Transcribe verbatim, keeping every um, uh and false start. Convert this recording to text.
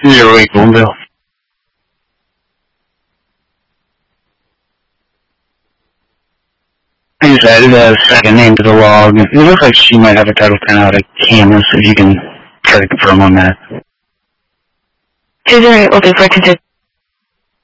Zero eight Boonville. I just added a second name to the log. It looks like she might have a title ten out of camera, so if you can try to confirm on that. Two zero eight will do for consent.